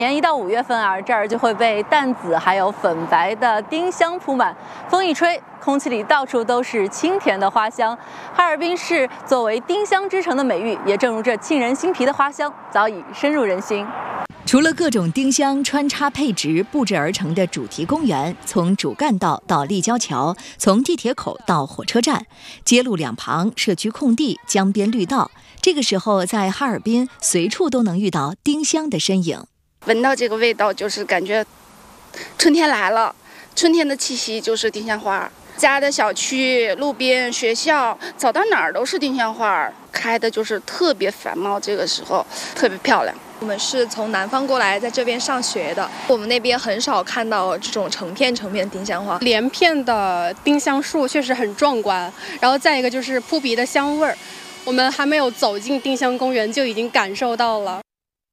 年一到5月份啊，这儿就会被淡紫还有粉白的丁香铺满，风一吹，空气里到处都是清甜的花香。哈尔滨市作为丁香之城的美誉，也正如这沁人心脾的花香，早已深入人心。 除了各种丁香穿插配植布置而成的主题公园，从主干道到立交桥，从地铁口到火车站，街路两旁社区空地、江边绿道，这个时候在哈尔滨随处都能遇到丁香的身影。 闻到这个味道，就是感觉春天来了，春天的气息就是丁香花。家的小区、路边、学校，走到哪儿都是丁香花，开的就是特别繁茂，这个时候特别漂亮。 我们是从南方过来，在这边上学的。我们那边很少看到这种成片丁香花， 连片的丁香树确实很壮观。然后再一个就是扑鼻的香味儿，我们还没有走进丁香公园就已经感受到了。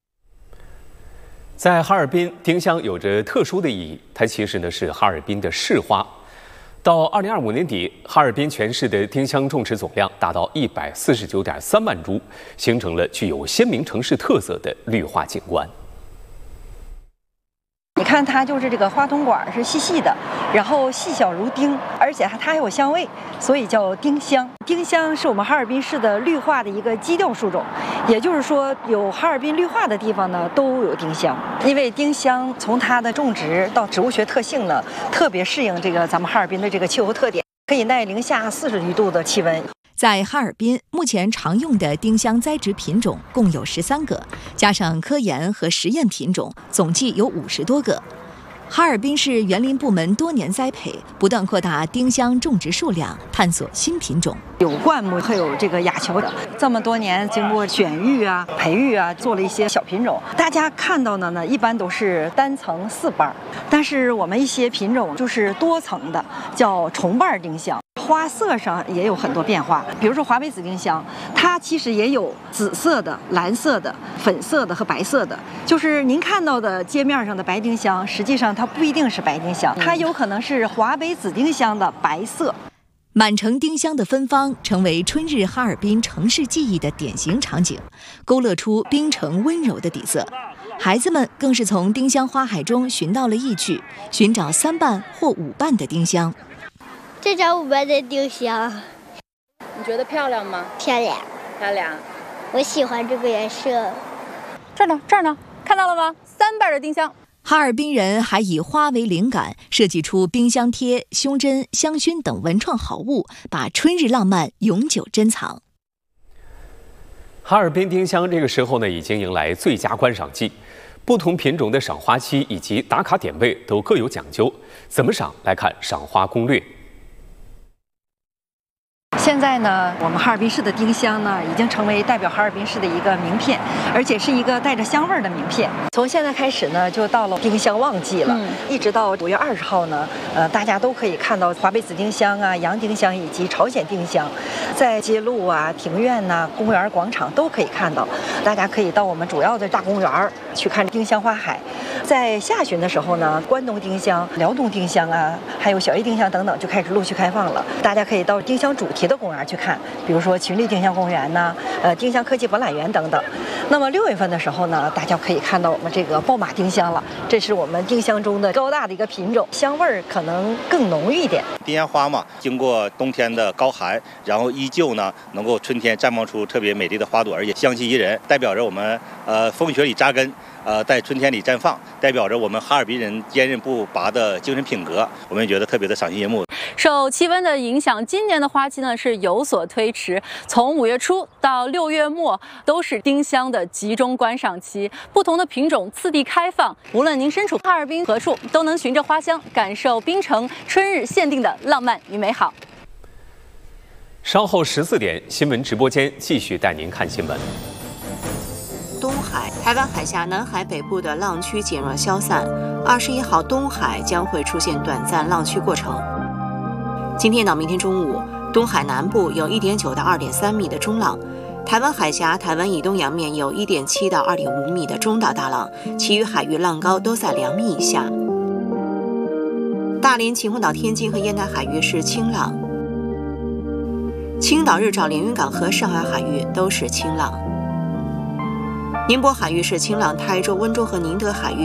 在哈尔滨，丁香有着特殊的意义，它其实呢是哈尔滨的市花。到2025年底，哈尔滨全市的丁香种植总量达到149.3万株，形成了具有鲜明城市特色的绿化景观。 你看它就是这个花筒管是细细的，然后细小如丁，而且它还有香味，所以叫丁香。丁香是我们哈尔滨市的绿化的一个基调树种，也就是说有哈尔滨绿化的地方呢都有丁香。因为丁香从它的种植到植物学特性呢，特别适应这个咱们哈尔滨的这个气候特点，可以耐零下40余度的气温。 在哈尔滨，目前常用的丁香栽植品种共有13个，加上科研和实验品种，总计有50多个。哈尔滨市园林部门多年栽培，不断扩大丁香种植数量，探索新品种。 有灌木，还有这个哑乔的，这么多年经过选育啊、培育啊，做了一些小品种。大家看到的呢，一般都是单层4瓣，但是我们一些品种就是多层的，叫重瓣丁香。花色上也有很多变化，比如说华北紫丁香，它其实也有紫色的、蓝色的、粉色的和白色的。就是您看到的街面上的白丁香，实际上它不一定是白丁香，它有可能是华北紫丁香的白色。 满城丁香的芬芳成为春日哈尔滨城市记忆的典型场景，勾勒出滨城温柔的底色。孩子们更是从丁香花海中寻到了意趣，寻找3瓣或5瓣的丁香。 这找5瓣的丁香， 你觉得漂亮吗？ 漂亮， 漂亮。 我喜欢这个颜色。 这儿呢，看到了吗？3瓣的丁香。 哈尔滨人还以花为灵感，设计出冰箱贴、胸针、香薰等文创好物，把春日浪漫永久珍藏。 哈尔滨丁香这个时候呢，已经迎来最佳观赏季，不同品种的赏花期以及打卡点位都各有讲究。怎么赏？来看赏花攻略。 现在呢，我们哈尔滨市的丁香呢，已经成为代表哈尔滨市的一个名片，而且是一个带着香味儿的名片。从现在开始呢，就到了丁香旺季了，一直到5月20号呢，大家都可以看到华北紫丁香啊、洋丁香以及朝鲜丁香，在街路啊、庭院呐、公园广场都可以看到。大家可以到我们主要的大公园去看丁香花海。在下旬的时候呢，关东丁香、辽东丁香啊，还有小叶丁香等等就开始陆续开放了。大家可以到丁香主题的公园去看，比如说群力丁香公园呐、丁香科技博览园等等。那么6月份的时候呢，大家可以看到我们这个爆马丁香了，这是我们丁香中的高大的一个品种，香味儿可能更浓郁一点。 丁香花嘛，经过冬天的高寒，然后依旧呢能够春天绽放出特别美丽的花朵，而且香气宜人，代表着我们风雪里扎根。在春天里绽放，代表着我们哈尔滨人坚韧不拔的精神品格，我们觉得特别的赏心悦目。 受气温的影响，今年的花期呢是有所推迟，从5月初到6月末都是丁香的集中观赏期，不同的品种次第开放。无论您身处哈尔滨何处，都能循着花香感受滨城春日限定的浪漫与美好。 稍后14点，新闻直播间继续带您看新闻。 东海、台湾海峡南海北部的浪区减弱消散，21号东海将会出现短暂浪区过程。今天到明天中午，东海南部有1.9到2.3米的中浪，台湾海峡、台湾以东洋面有1.7到2.5米的中到大浪，其余海域浪高都在2米以下。大连、秦皇岛、天津和烟台海域是轻浪，青岛、日照、连云港和上海海域都是轻浪。宁波海域是轻浪，台州、温州和宁德海域